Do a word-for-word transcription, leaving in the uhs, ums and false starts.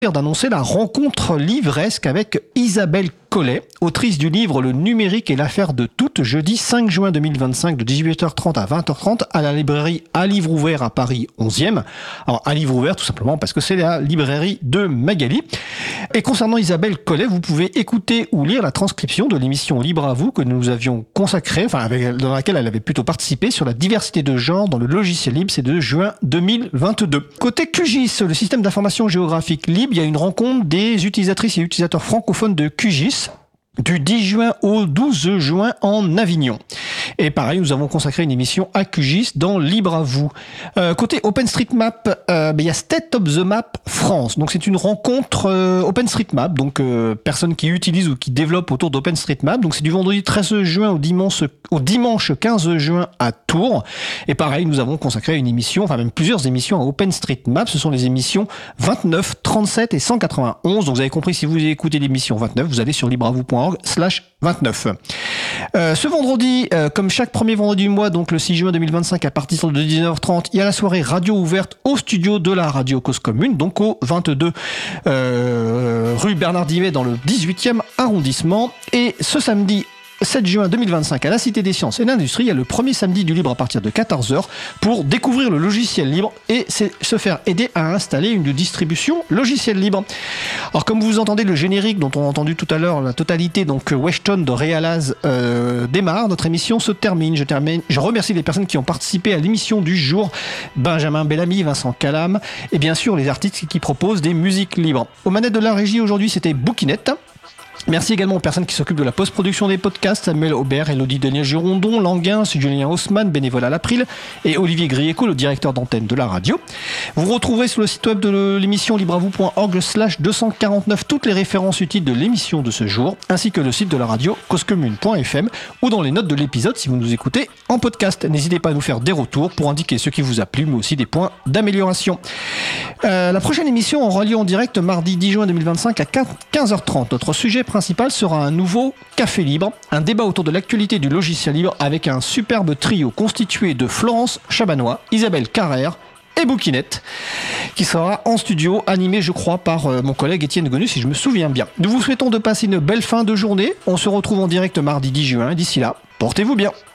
d'annoncer la rencontre livresque avec Isabelle Collet, autrice du livre Le numérique et l'affaire de toutes, jeudi cinq juin deux mille vingt-cinq de dix-huit heures trente à vingt heures trente à la librairie À Livre Ouvert à Paris onzième. Alors À Livre Ouvert tout simplement parce que c'est la librairie de Magali. Et concernant Isabelle Collet, vous pouvez écouter ou lire la transcription de l'émission Libre à vous que nous avions consacrée, enfin avec, dans laquelle elle avait plutôt participé sur la diversité de genre dans le logiciel libre, c'est de juin deux mille vingt-deux. Côté Q G I S, le système d'information géographique libre, il y a une rencontre des utilisatrices et utilisateurs francophones de Q G I S du dix juin au douze juin en Avignon. Et pareil, nous avons consacré une émission à Q G I S dans Libre à vous. Euh, côté OpenStreetMap, euh, ben, il y a State of the Map France. Donc c'est une rencontre euh, OpenStreetMap, donc euh, personnes qui utilisent ou qui développent autour d'OpenStreetMap. Donc c'est du vendredi treize juin au dimanche, au dimanche quinze juin à Tours. Et pareil, nous avons consacré une émission, enfin même plusieurs émissions à OpenStreetMap. Ce sont les émissions vingt-neuf, trente-sept et cent quatre-vingt-onze. Donc vous avez compris, si vous écoutez l'émission vingt-neuf, vous allez sur libreavou point org slash vingt-neuf. Euh, ce vendredi, euh, comme chaque premier vendredi du mois, donc le six juin deux mille vingt-cinq, à partir de dix-neuf heures trente, il y a la soirée radio ouverte au studio de la radio Cause Commune, donc au vingt-deux euh, rue Bernard Divet dans le dix-huitième arrondissement. Et ce samedi sept juin deux mille vingt-cinq, à la Cité des Sciences et de l'Industrie, il y a le premier samedi du libre à partir de quatorze heures pour découvrir le logiciel libre et se faire aider à installer une distribution logiciel libre. Alors comme vous entendez le générique dont on a entendu tout à l'heure la totalité, donc Weston de Realaz euh, démarre, notre émission se termine. Je termine. Je remercie les personnes qui ont participé à l'émission du jour, Benjamin Bellamy, Vincent Calam et bien sûr les artistes qui proposent des musiques libres. Aux manettes de la régie aujourd'hui, c'était Bouquinette. Merci également aux personnes qui s'occupent de la post-production des podcasts, Samuel Aubert, Elodie Daniel Girondon, Languin, Julien Haussmann, bénévole à l'April, et Olivier Grieco, le directeur d'antenne de la radio. Vous retrouverez sur le site web de l'émission libreavou point org slash deux cent quarante-neuf toutes les références utiles de l'émission de ce jour, ainsi que le site de la radio causecommune point f m ou dans les notes de l'épisode si vous nous écoutez en podcast. N'hésitez pas à nous faire des retours pour indiquer ce qui vous a plu, mais aussi des points d'amélioration. Euh, la prochaine émission aura lieu en direct mardi dix juin deux mille vingt-cinq à quinze heures trente. Notre sujet principal sera un nouveau Café Libre, un débat autour de l'actualité du logiciel libre avec un superbe trio constitué de Florence Chabanois, Isabelle Carrère et Bouquinette, qui sera en studio, animé je crois par euh, mon collègue Étienne Gonu si je me souviens bien. Nous vous souhaitons de passer une belle fin de journée. On se retrouve en direct mardi dix juin. D'ici là, portez-vous bien.